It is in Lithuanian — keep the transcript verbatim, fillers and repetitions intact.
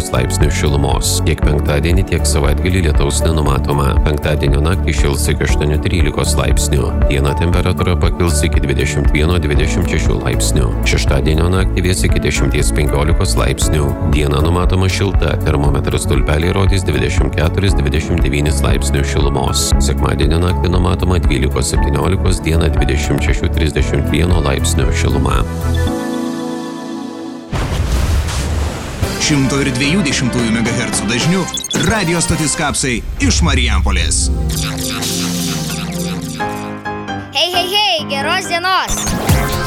keturis laipsnius šilumos. Tiek penktadienį, tiek savaitgalį lietaus nenumatoma. Penktadienio naktį šils iki aštuonių trylikos laipsnių. Dieną temperatūra pakils iki dvidešimt vieno dvidešimt šešių laipsnių. Šeštadienio naktį vės iki dešimties penkiolikos laipsnių. Dieną numatoma šilta, termometras stulpeliai rodys dvidešimt keturis dvidešimt devynis laipsnių šilumos. Sekmadienio naktį numatoma dvylikos septyniolikos, dieną dvidešimt šešių trisdešimt vieno laipsnių šiluma. šimto dviejų dešimtųjų megahercų dažniu radio stotis Kapsai iš Marijampolės. Hei, hei, hei, geros dienos!